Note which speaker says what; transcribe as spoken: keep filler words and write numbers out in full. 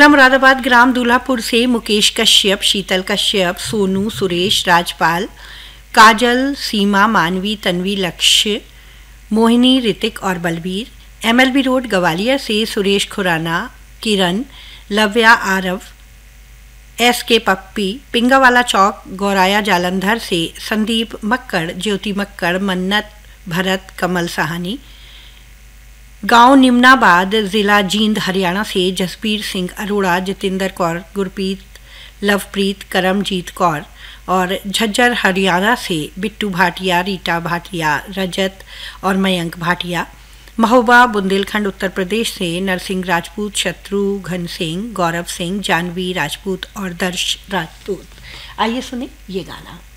Speaker 1: जिला मुरादाबाद ग्राम दूल्हापुर से मुकेश कश्यप, शीतल कश्यप, सोनू, सुरेश, राजपाल, काजल, सीमा, मानवी, तन्वी, लक्ष्य, मोहिनी, ऋतिक और बलबीर। एमएलबी रोड गवालियर से सुरेश खुराना, किरण, लव्या, आरव, एस के पप्पी। पिंगावाला चौक गौराया जालंधर से संदीप मक्कड़, ज्योति मक्कड़, मन्नत, भरत, कमल साहनी। गांव निमनाबाद जिला जींद हरियाणा से जसबीर सिंह अरोड़ा, जितेंद्र कौर, गुरप्रीत, लवप्रीत, करमजीत कौर। और झज्जर हरियाणा से बिट्टू भाटिया, रीटा भाटिया, रजत और मयंक भाटिया। महोबा बुंदेलखंड उत्तर प्रदेश से नरसिंह राजपूत, शत्रुघ्न सिंह, गौरव सिंह, जानवी राजपूत और दर्श राजपूत। आइए सुने ये गाना।